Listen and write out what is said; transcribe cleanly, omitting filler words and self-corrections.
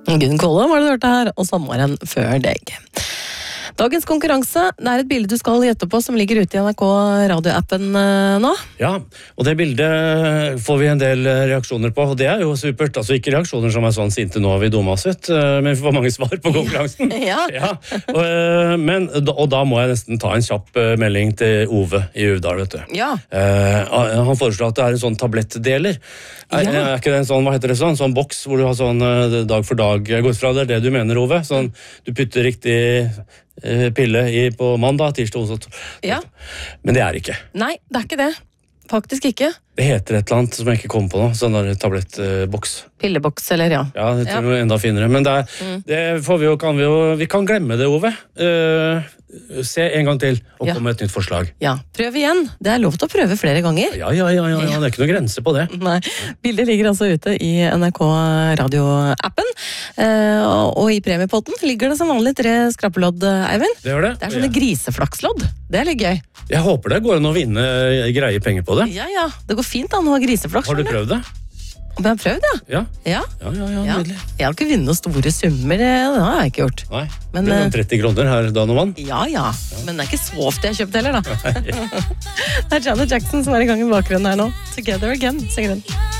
Gunn Kolle var det du hørte her, og sommeren før deg. Dagens konkurranse, det et bilde du skal gjette på som ligger ute i NRK radioappen nå. Ja, og det bildet får vi en del reaksjoner på, og det jo supert. Altså ikke reaksjoner som sånn sinte nå har vi dumaset, men vi får mange svar på konkurransen. Ja. Og da må jeg nesten ta en kjapp melding til Ove i Uvdal, vet du. Ja. Han foreslår at det en sånn tablettdeler. Ikke det en sånn, hva heter det sånn boks hvor du har sånn dag for dag. Jeg går ut fra det du mener, Ove. Sånn, du putter riktig pille på mandag, tirsdag, onsdag. Ja. Men det ikke. Nei, det ikke det. Faktisk ikke. Det heter et eller annet som jeg ikke kommer på nå. Sånn der tablettboks. Pilleboks, eller ja. Ja, det tror jeg enda finere. Men det får vi kan glemme det, Ove. Se en gang til, og komme med et nytt forslag. Ja, prøv igjen. Det lov til å prøve flere ganger. Ja, det ikke noe grense på det. Nei, bildet ligger altså ute i NRK radioappen. Og i premiepotten ligger det som vanlig 3 skrappelodd, Eivind. Det gjør det. Det sånne griseflakslodd. Det litt gøy. Jeg håper det går an å vinne greie penger på det. Ja. Det går fint an å ha griseflaks. Har du prøvd det? Om jeg har prøvd, ja. Ja, nydelig. Jeg har ikke vunnet noen store summer, det har jeg ikke gjort. Nei, men, det 30 kroner her, Donovan. Ja. Men det ikke så ofte jeg har kjøpt heller, da. Det Janet Jackson som i gang i bakgrunnen her nå. Together Again, synger den.